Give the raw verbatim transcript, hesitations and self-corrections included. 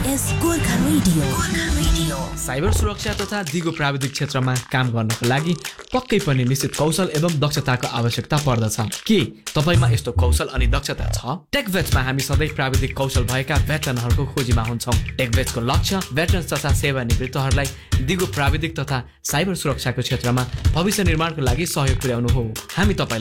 S Gorkha radio Gorkha radio cyber सुरक्षा तथा दिगो प्राविधिक क्षेत्रमा काम गर्नको लागि पक्कै पनि निश्चित कौशल एवं दक्षताको आवश्यकता पर्दछ। के तपाईमा यस्तो कौशल अनि दक्षता छ? टेकभेट्समा हामी सधैँ प्राविधिक कौशल भएका भेटरनहरूको खोजीमा हुन्छौँ। टेकभेट्सको लक्ष्य भेटरन्स तथा सेवानिवृत्तहरूलाई दिगो प्राविधिक तथा साइबर सुरक्षाको क्षेत्रमा भविष्य निर्माणको लागि सहयोग पुर्याउनु हो। हामी तपाईलाई